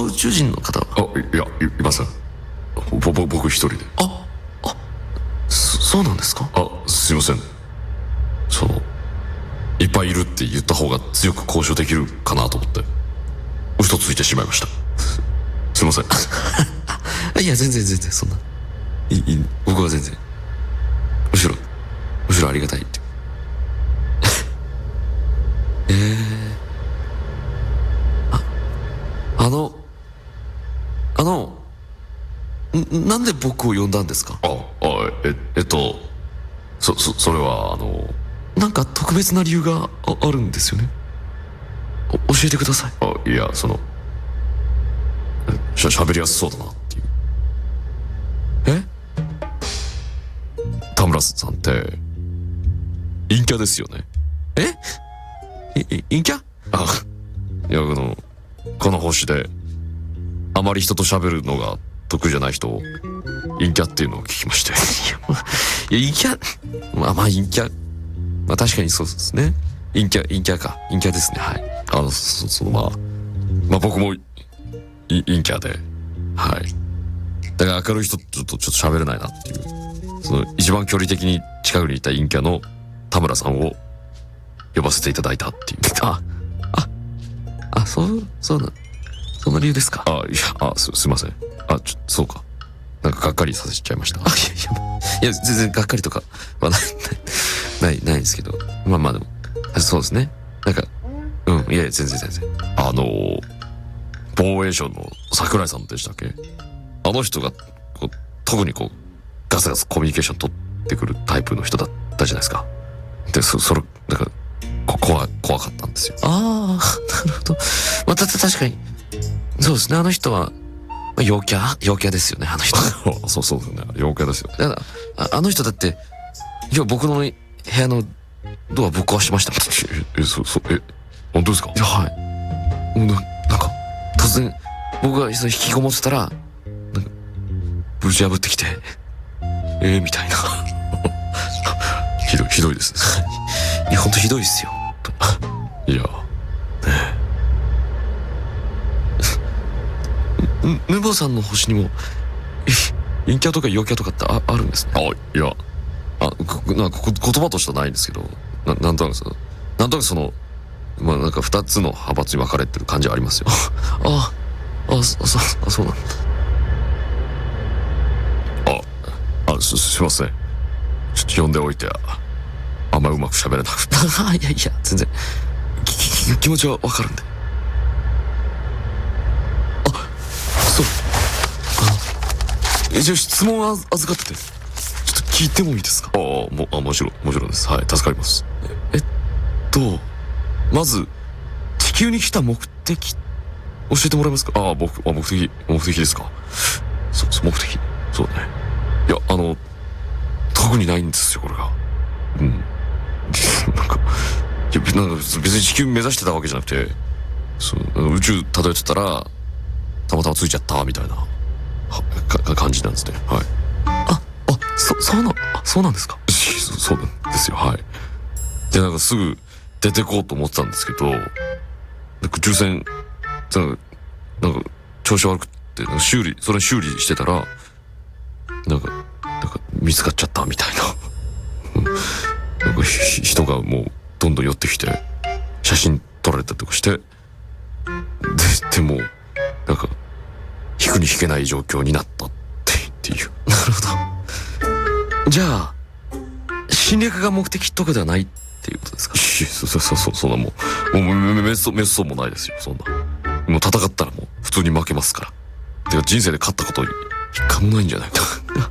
宇宙人の方は？ いや、いません。僕一人で。 そうなんですか？ すいません。いっぱいいるって言った方が強く交渉できるかなと思って嘘ついてしまいました。すいません。 いや、全然そんな。僕は全然。むしろありがたいって。なんで僕を呼んだんですか？ それはなんか特別な理由があるんですよね。教えてください。 いや、喋りやすそうだなっていう。田村さんって陰キャですよね。 陰キャ？ いや、この星であまり人と喋るのが得意じゃない人を陰キャっていうのを聞きまして。 いや、陰キャ、陰キャ、確かにそうですね。陰キャですね。はい。 僕も陰キャで、はい。だから明るい人ちょっと喋れないなっていう、一番距離的に近くにいた陰キャの田村さんを呼ばせていただいたっていう。その理由ですか？ すいません。そうか。なんかがっかりさせちゃいました。 いや、全然がっかりとかはないですけど。まあでも、そうですね。なんか、いや、全然。 防衛省の桜井さんでしたっけ？あの人が、特にガサガサコミュニケーション取ってくるタイプの人だったじゃないですか。で、だから、怖かったんですよ。 なるほど。確かに。そうですね。あの人は、陽キャですよね、あの人。 そうですね。陽キャですよね。 だから、あの人だって、僕の部屋のドアぶっ壊しましたもん。 本当ですか？ はい。なんか、突然、僕が引きこもってたら、ぶち破ってきて、みたいな。 ひどいですね。 いや、ほんとひどいっすよ。 いや、 ヌボさんの星にも陰キャとか陽キャとかってあるんですね。 いや、言葉としてはないんですけど、なんとなくなんか2つの派閥に分かれてる感じはありますよ。 そうなんだ。 すいません。ちょっと呼んでおいてあんまりうまく喋れなくて。 いや、全然気持ちは分かるんで。じゃあ質問預かってて、ちょっと聞いてもいいですか？ もちろんです。はい、助かります。 まず地球に来た目的教えてもらえますか？ 目的ですか？目的。そうね。いや、特にないんですよ、これが。なんか別に地球目指してたわけじゃなくて、宇宙漂ってたらたまたまついちゃったみたいな感じなんですね。はい。 そうなんですか？ そうなんですよ。はい。で、なんかすぐ出てこうと思ってたんですけど、宇宙船なんか調子悪くって修理してたらなんか見つかっちゃったみたいな。なんか人がもうどんどん寄ってきて写真撮られたりとかして、でもなんか引くに引けない状況になったっていう。 なるほど。じゃあ侵略が目的とかではないっていうことですか？ そんなもうめっそうもないですよ。そんなもう戦ったらもう普通に負けますから。てか人生で勝ったこと一回もないんじゃないか。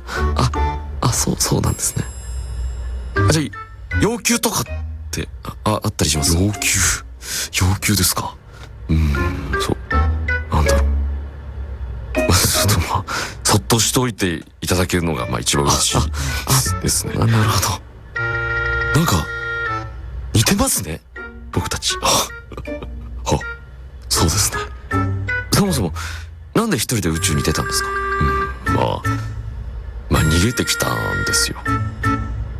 そうなんですね。じゃあ要求とかってあったりします？ 要求ですか？そうなんだろう。そっとしておいていただけるのが一番嬉しいですね。 なるほど。なんか似てますね、僕たち。 そうですね。 そもそもなんで一人で宇宙に出たんですか？ 逃げてきたんですよ。